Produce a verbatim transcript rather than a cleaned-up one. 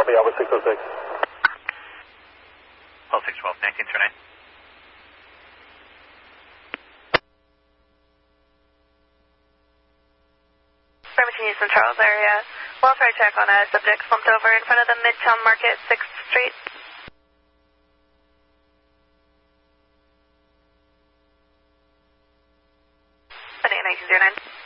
copy, Alpha six oh six. Call six twelve, nineteen two nine. Bremerton, Houston, Charles area. Welfare check on a subject slumped over in front of the Midtown Market, sixth Street. nineteen oh nine.